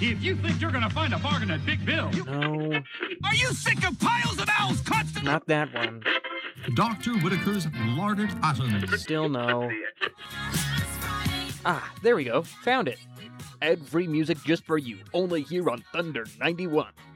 If you think you're gonna find a bargain at Big Bill, No, are you sick of piles of owls constantly? not that one. Dr. Whitaker's Larded Atoms. Still no. Ah, there we go. Found it. Ad-free music just for you, only here on Thunder 91.